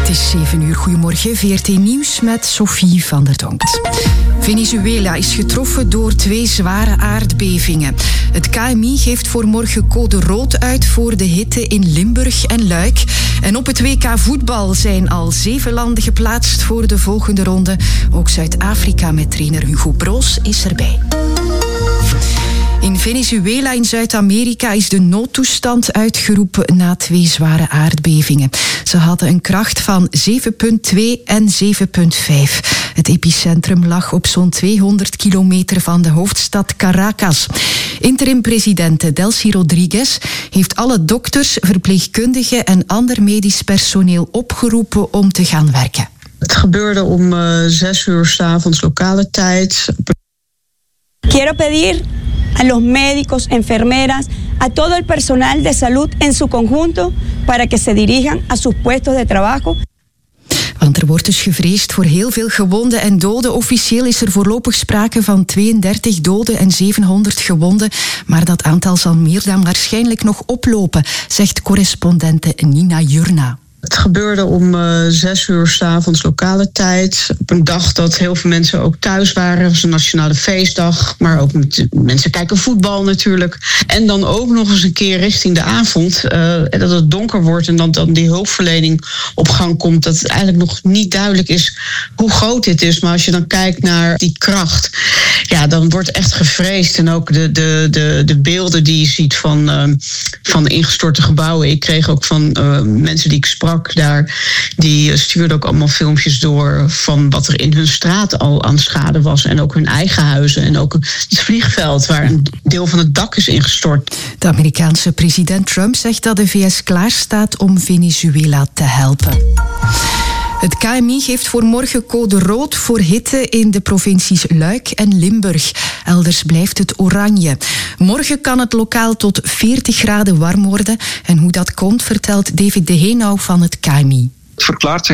Het is 7 uur. Goedemorgen. VRT Nieuws met Sophie van der Donkt. Venezuela is getroffen door 2 zware aardbevingen. Het KMI geeft voor morgen code rood uit voor de hitte in Limburg en Luik. En op het WK voetbal zijn al 7 landen geplaatst voor de volgende ronde. Ook Zuid-Afrika met trainer Hugo Broos is erbij. In Venezuela in Zuid-Amerika is de noodtoestand uitgeroepen na 2 zware aardbevingen. Ze hadden een kracht van 7,2 en 7,5. Het epicentrum lag op zo'n 200 kilometer van de hoofdstad Caracas. Interim-president Delcy Rodriguez heeft alle dokters, verpleegkundigen en ander medisch personeel opgeroepen om te gaan werken. Het gebeurde om 6 uur 's avonds lokale tijd. Quiero pedir a los médicos, enfermeras, a todo el personal de salud en su conjunto para que se dirijan a sus puestos de trabajo. Want er wordt dus gevreesd voor heel veel gewonden en doden. Officieel is er voorlopig sprake van 32 doden en 700 gewonden. Maar dat aantal zal meer dan waarschijnlijk nog oplopen, zegt correspondente Nina Jurna. Het gebeurde om 6 uur 's avonds lokale tijd. Op een dag dat heel veel mensen ook thuis waren. Het was een nationale feestdag. Maar ook mensen kijken voetbal natuurlijk. En dan ook nog eens een keer richting de avond. Dat het donker wordt en dan die hulpverlening op gang komt. Dat het eigenlijk nog niet duidelijk is hoe groot dit is. Maar als je dan kijkt naar die kracht. Ja, dan wordt echt gevreesd. En ook de beelden die je ziet van ingestorte gebouwen. Ik kreeg ook van mensen die ik sprak daar, die stuurden ook allemaal filmpjes door van wat er in hun straat al aan schade was. En ook hun eigen huizen en ook het vliegveld waar een deel van het dak is ingestort. De Amerikaanse president Trump zegt dat de VS klaarstaat om Venezuela te helpen. Het KMI geeft voor morgen code rood voor hitte in de provincies Luik en Limburg. Elders blijft het oranje. Morgen kan het lokaal tot 40 graden warm worden. En hoe dat komt, vertelt David de Heenau van het KMI. Het verklaart